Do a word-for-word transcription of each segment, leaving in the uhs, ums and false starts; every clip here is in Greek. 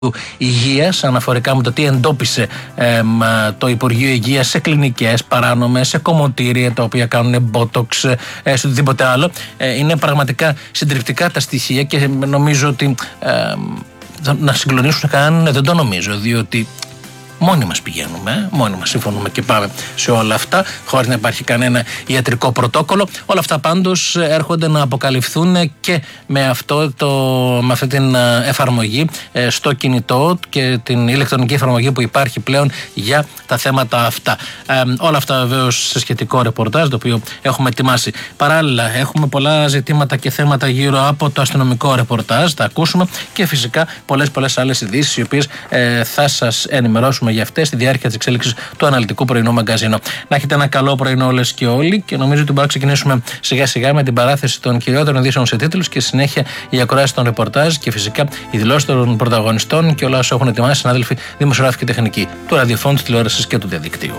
Υγείας, αναφορικά με το τι εντόπισε ε, το Υπουργείο Υγείας σε κλινικές παράνομες, σε κομμωτήρια τα οποία κάνουν μπότοξ, ε, σε οτιδήποτε άλλο. Ε, είναι πραγματικά συντριπτικά τα στοιχεία και νομίζω ότι ε, να συγκλονίσουν κανέναν δεν το νομίζω, διότι μόνοι μας πηγαίνουμε, μόνοι μας συμφωνούμε και πάμε σε όλα αυτά, χωρίς να υπάρχει κανένα ιατρικό πρωτόκολλο. Όλα αυτά πάντως έρχονται να αποκαλυφθούν και με, αυτό το, με αυτή την εφαρμογή στο κινητό και την ηλεκτρονική εφαρμογή που υπάρχει πλέον για τα θέματα αυτά. Ε, όλα αυτά βεβαίως σε σχετικό ρεπορτάζ το οποίο έχουμε ετοιμάσει. Παράλληλα έχουμε πολλά ζητήματα και θέματα γύρω από το αστυνομικό ρεπορτάζ, θα ακούσουμε και φυσικά πολλές πολλές άλλες ειδήσεις οι οποίες ε, θα σας ενημερώσουμε για αυτές στη διάρκεια της εξέλιξης του αναλυτικού πρωινού μαγκαζίνο. Να έχετε ένα καλό πρωινό όλες και όλοι και νομίζω ότι μπορούμε να ξεκινήσουμε σιγά σιγά με την παράθεση των κυριότερων ειδήσεων σε τίτλους και συνέχεια η ακρόαση των ρεπορτάζ και φυσικά οι δηλώσεις των πρωταγωνιστών και όλα όσα έχουν ετοιμάσει συνάδελφοι δημοσιογράφοι και τεχνικοί του ραδιοφώνου, της τηλεόρασης και του διαδικτύου.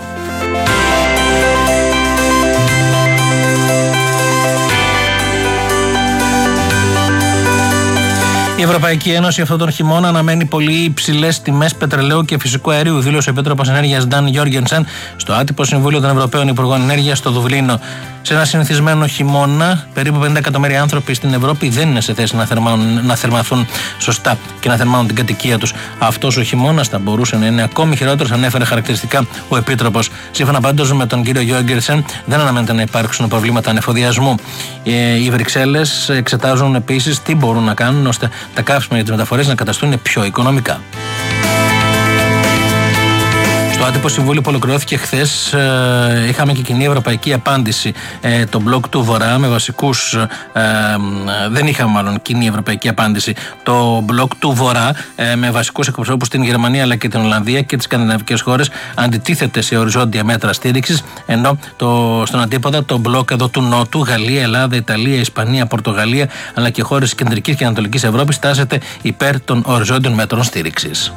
Η Ευρωπαϊκή Ένωση αυτόν τον χειμώνα αναμένει πολύ υψηλές τιμές πετρελαίου και φυσικού αερίου, δήλωσε ο Επίτροπος Ενέργειας Νταν Γιόργενσεν στο άτυπο Συμβούλιο των Ευρωπαίων Υπουργών Ενέργειας στο Δουβλίνο. Σε ένα συνηθισμένο χειμώνα, περίπου πενήντα εκατομμύρια άνθρωποι στην Ευρώπη δεν είναι σε θέση να, θερμάνουν, να θερμαθούν σωστά και να θερμάνουν την κατοικία τους. Αυτός ο χειμώνας θα μπορούσε να είναι ακόμη χειρότερος, ανέφερε χαρακτηριστικά ο Επίτροπος. Σύμφωνα πάντως με τον κύριο Γιόγκερσεν, δεν αναμένεται να υπάρξουν προβλήματα ανεφοδιασμού. Οι Βρυξέλλες εξετάζουν επίσης τι μπορούν να κάνουν ώστε τα καύσιμα για τις μεταφορές να καταστούν πιο οικονομικά. Το άτυπο συμβούλιο που ολοκληρώθηκε χθες, ε, είχαμε και κοινή ευρωπαϊκή απάντηση. Ε, το μπλοκ του Βορρά με βασικούς. Ε, δεν είχαμε μάλλον κοινή ευρωπαϊκή απάντηση. Το μπλοκ του Βορρά ε, με βασικούς εκπροσώπους στην Γερμανία αλλά και την Ολλανδία και τις σκανδιναβικές χώρες αντιτίθεται σε οριζόντια μέτρα στήριξης. Ενώ το, στον αντίποδα το μπλοκ εδώ του Νότου, Γαλλία, Ελλάδα, Ιταλία, Ισπανία, Πορτογαλία αλλά και χώρες της Κεντρικής και Ανατολικής Ευρώπης τάσσεται υπέρ των οριζόντιων μέτρων στήριξης.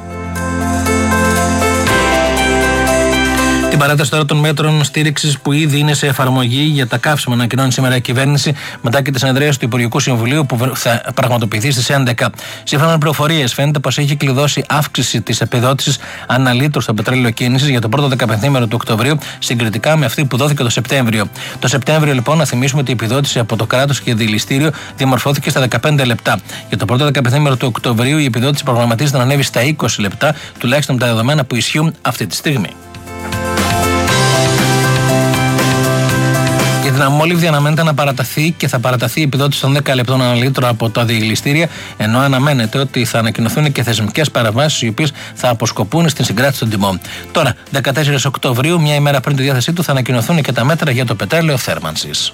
Την παράταση τώρα των μέτρων στήριξης που ήδη είναι σε εφαρμογή για τα καύσιμα, ανακοινώνει σήμερα η κυβέρνηση μετά και τη συνεδρίαση του Υπουργικού Συμβουλίου που θα πραγματοποιηθεί στις έντεκα. Σύμφωνα με πληροφορίες, φαίνεται πως έχει κλειδώσει αύξηση της επιδότησης ανά λίτρο στο πετρέλαιο κίνησης για το πρώτο δεκαπενθήμερο του Οκτωβρίου συγκριτικά με αυτή που δόθηκε το Σεπτέμβριο. Το Σεπτέμβριο, λοιπόν, να θυμίσουμε ότι η επιδότηση από το κράτος και δηληστήριο διαμορφώθηκε στα δεκαπέντε λεπτά. Για το πρώτο δεκαπενθήμερο του Οκτωβρίου η επιδότηση προγραμματίζεται να ανέβει στα είκοσι λεπτά, τουλάχιστον με τα δεδομένα που ισχύουν αυτή τη στιγμή. Για την αμμόλυβδη αναμένεται να παραταθεί και θα παραταθεί η επιδότηση των δέκα λεπτών ανά λίτρο από τα διελιστήρια, ενώ αναμένεται ότι θα ανακοινωθούν και θεσμικές παραβάσεις οι οποίες θα αποσκοπούν στην συγκράτηση των τιμών. Τώρα, δεκατέσσερις Οκτωβρίου, μια ημέρα πριν τη διάθεσή του, θα ανακοινωθούν και τα μέτρα για το πετρέλαιο θέρμανσης.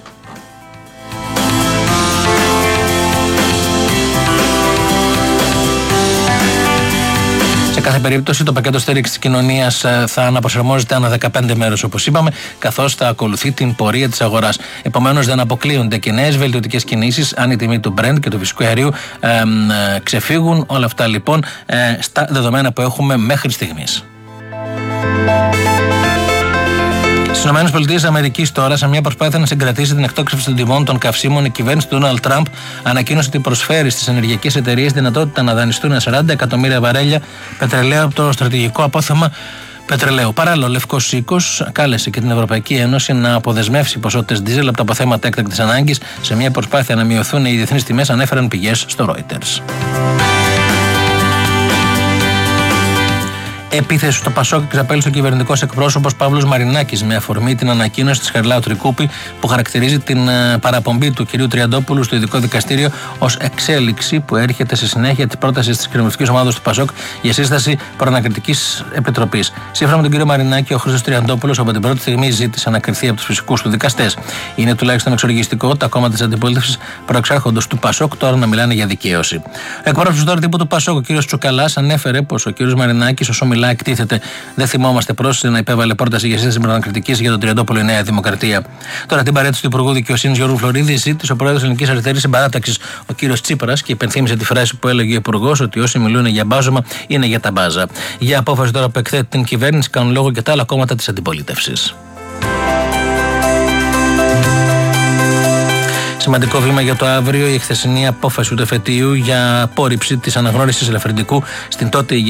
Σε κάθε περίπτωση, το πακέτο στήριξης της κοινωνίας θα αναπροσαρμόζεται ανά δεκαπέντε μέρες, όπως είπαμε, καθώς θα ακολουθεί την πορεία της αγοράς. Επομένως, δεν αποκλείονται και νέες βελτιωτικές κινήσεις αν η τιμή του Brent και του φυσικού αερίου ε, ε, ξεφύγουν. Όλα αυτά λοιπόν ε, στα δεδομένα που έχουμε μέχρι στιγμής. Στις ΗΠΑ τώρα, σε μια προσπάθεια να συγκρατήσει την εκτόξευση των τιμών των καυσίμων, η κυβέρνηση του Ντόναλντ Τραμπ ανακοίνωσε ότι προσφέρει στις ενεργειακές εταιρείες δυνατότητα να δανειστούν σαράντα εκατομμύρια βαρέλια πετρελαίου από το στρατηγικό απόθεμα πετρελαίου. Παράλληλα, ο Λευκός Οίκος κάλεσε και την Ευρωπαϊκή Ένωση να αποδεσμεύσει ποσότητες ντίζελ από τα αποθέματα έκτακτης ανάγκης σε μια προσπάθεια να μειωθούν οι διεθνείς τιμές, ανέφεραν πηγές στο Reuters. Επίθεση στο Πασόκ εξαπέλυσε ο κυβερνητικός εκπρόσωπος Παύλος Μαρινάκης με αφορμή την ανακοίνωση της Χαριλάου Τρικούπη που χαρακτηρίζει την παραπομπή του κ. Τριαντόπουλου στο ειδικό δικαστήριο ως εξέλιξη που έρχεται σε συνέχεια της πρότασης της κοινοβουλευτικής ομάδας του Πασόκ για σύσταση προανακριτικής επιτροπής. Σύμφωνα με τον κ. Μαρινάκη, ο Χρήστος Τριαντόπουλος από την πρώτη στιγμή ζήτησε να κριθεί από τους φυσικούς του δικαστές. Είναι τουλάχιστον εξοργιστικό τα κόμματα της αντιπολίτευσης προεξάρχοντος του Πασόκ τώρα να μιλάνε για δικαίωση. Ο εκπρόσωπος τώρα τύπου του Πασόκ, ο κ. Τσουκαλάς, ανέφερε πως ο κ. Μαρινάκης, όσο μιλά, εκτίθεται. Δεν θυμόμαστε πρόσθεση να υπέβαλε πρόταση για σύσταση προανακριτικής για τον Τριαντόπουλο η Νέα Δημοκρατία. Τώρα την παρέτηση του Υπουργού Δικαιοσύνης Γιώργου Φλωρίδη ζήτησε ο πρόεδρος Ελληνικής Αριστερής Συμπαράταξης, ο κ. Τσίπρας, και υπενθύμησε τη φράση που έλεγε ο Υπουργός ότι όσοι μιλούν για μπάζωμα είναι για τα μπάζα. Για απόφαση τώρα που εκθέτει την κυβέρνηση κάνουν λόγο και τα άλλα κόμματα της αντιπολίτευσης. Σημαντικό βήμα για το αύριο η χθεσινή απόφαση του εφετείου για απόρριψη της αναγνώρισης ελαφρυντικού στην τότε